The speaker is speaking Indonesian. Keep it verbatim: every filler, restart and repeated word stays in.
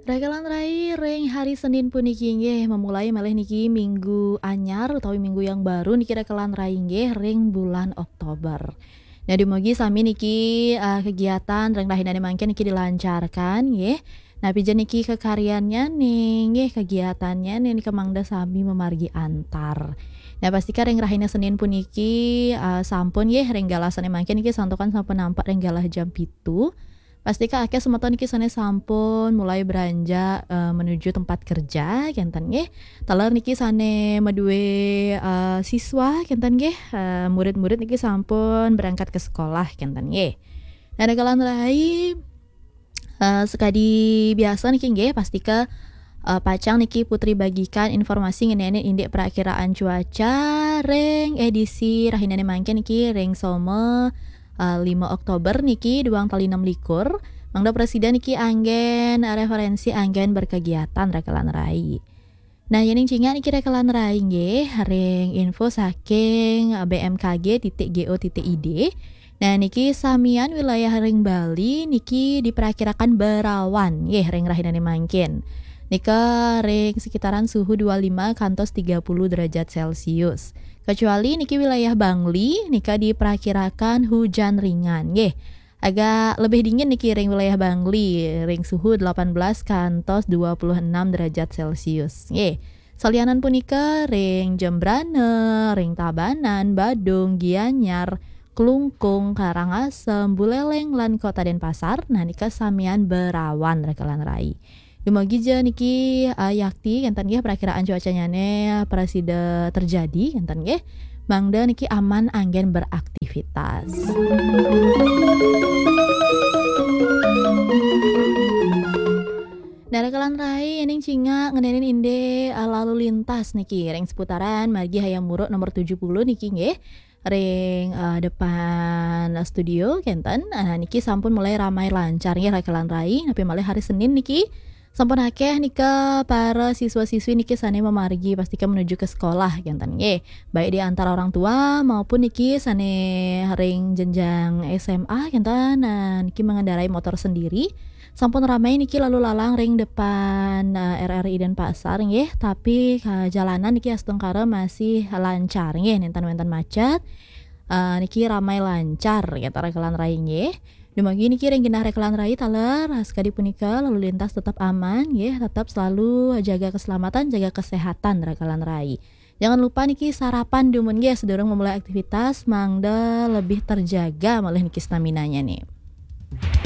Ragalan rai reng hari Senin puniki nggih memulai malih niki minggu anyar utawi minggu yang baru niki ragalan rai nggih ring bulan Oktober. Nah dumugi sami niki uh, kegiatan reng rahinane mangke niki dilancarkan nggih. Nah pijen niki kekaryannya nih nggih kegiatannya nih niki mangda sami memargi antar. Nah pastika reng rahina Senin puniki uh, sampun nggih reng galasane mangke niki santokan sampun nampak reng galah jam pitu. Pastika akeh semeton iki sane sampun mulai beranjak uh, menuju tempat kerja kenten nggih. Taler niki sane maduwe uh, siswa kenten nggih, uh, murid-murid niki sampun berangkat ke sekolah kenten nggih. Nah ragalan rai uh, sekadi biasa niki nggih pastika uh, pacang niki putri bagikan informasi ngenene indek perakiraan cuaca reng edisi rahinane mangke niki reng some Uh, lima Oktober niki duang tali enam likur mangda presiden niki anggen uh, referensi anggen berkegiatan rekalan rai. Nah yening cinga niki rekalan rai nggih ring info saking uh, B M K G titik go titik I D. Nah niki samian wilayah ring Bali niki diperakirakan berawan nggih ring rahinane mangkin. Nika ring sekitaran suhu dua puluh lima kantos tiga puluh derajat Celcius. Kecuali niki wilayah Bangli nika diperakirakan hujan ringan nggih. Agak lebih dingin niki ring wilayah Bangli, ring suhu delapan belas kantos dua puluh enam derajat Celcius. Nggih. Salianan punika ring Jembrane, ring Tabanan, Badung, Gianyar, Klungkung, Karangasem, Buleleng lan Kota Denpasar. Nah nika samian berawan rekalan rai. Dumagi je niki uh, yakti kenten nggih perakiraan cuacanya ne presida terjadi kenten nggih. Mangda niki aman anggen beraktivitas. Nah rekalan rai ening cinga ngenenin inde uh, lalu lintas niki ring seputaran margi hayam muruk nomor tujuh puluh niki nggih. Ring uh, depan uh, studio kenten uh, niki sampun mulai ramai lancar nggih rekalan rai tapi malih hari Senin niki sampun akeh nika para siswa-siswi niki sane memargi pastika menuju ke sekolah kenten nggih. Baik di antara orang tua maupun niki sane ring jenjang S M A kenten nah, niki mengendarai motor sendiri. Sampun ramai niki lalu lalang ring depan uh, R R I Denpasar nggih, tapi uh, jalanan niki astengkara masih lancar nggih, nenten-nenten macet. Uh, niki ramai lancar ya rekalan rai nggih. Dumagi niki ring genah rekalan rai taler sekadi punika lalu lintas tetap aman nggih, tetap selalu jaga keselamatan, jaga kesehatan rekalan rai. Jangan lupa niki sarapan dumun nggih sedurung memulai aktivitas mangda lebih terjaga malih niki staminanya nih.